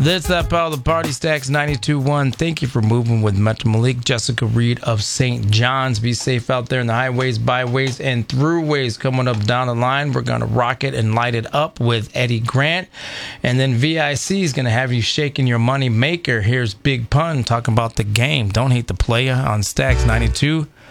That's that pal, the Party Stacks 92.1. Thank you for moving with Metro Malik, Jessica Reed of St. John's. Be safe out there in the highways, byways, and throughways. Coming up down the line, we're going to rock it and light it up with Eddie Grant. And then VIC is going to have you shaking your money maker. Here's Big Pun talking about the game. Don't hate the player on Stacks 92.